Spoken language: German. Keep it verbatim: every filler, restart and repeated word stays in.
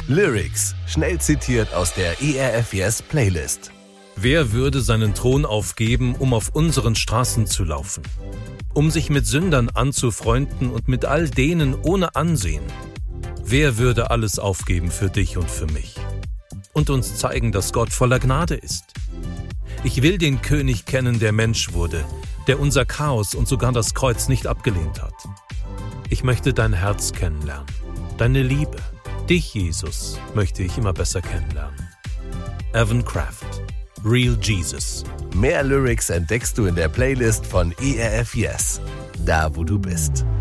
Lyrics, schnell zitiert aus der E R F Yes Playlist. Wer würde seinen Thron aufgeben, um auf unseren Straßen zu laufen? Um sich mit Sündern anzufreunden und mit all denen ohne Ansehen? Wer würde alles aufgeben für dich und für mich? Und uns zeigen, dass Gott voller Gnade ist. Ich will den König kennen, der Mensch wurde, der unser Chaos und sogar das Kreuz nicht abgelehnt hat. Ich möchte dein Herz kennenlernen, deine Liebe. Dich, Jesus, möchte ich immer besser kennenlernen. Evan Kraft, Real Jesus. Mehr Lyrics entdeckst du in der Playlist von E R F Yes, da wo du bist.